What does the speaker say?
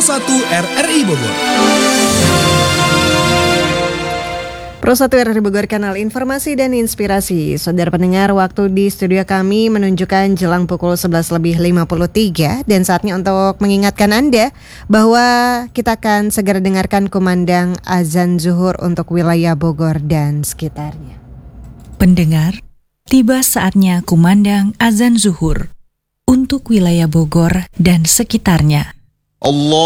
1 RRI Bogor. Pro 1 RRI Bogor, kanal informasi dan inspirasi. Saudara pendengar, waktu di studio kami menunjukkan jelang pukul 11.53 dan saatnya untuk mengingatkan Anda bahwa kita akan segera dengarkan kumandang azan zuhur untuk wilayah Bogor dan sekitarnya. Pendengar, tiba saatnya kumandang azan zuhur untuk wilayah Bogor dan sekitarnya. Allah